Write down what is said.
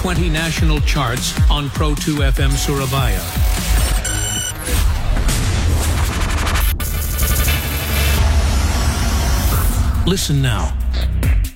20 national charts on Pro 2 FM Surabaya. Listen now.